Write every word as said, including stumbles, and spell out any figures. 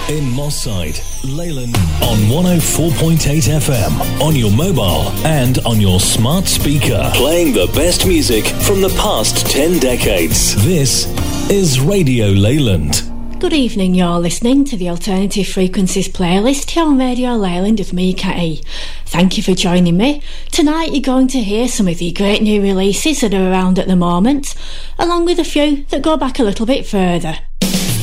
in Moss Side, Leyland, on one oh four point eight F M, on your mobile and on your smart speaker. Playing the best music from the past ten decades. This is Radio Leyland. Good evening, you're listening to the Alternative Frequencies playlist here on Radio Leyland with me, Catty. Thank you for joining me. Tonight you're going to hear some of the great new releases that are around at the moment, along with a few that go back a little bit further.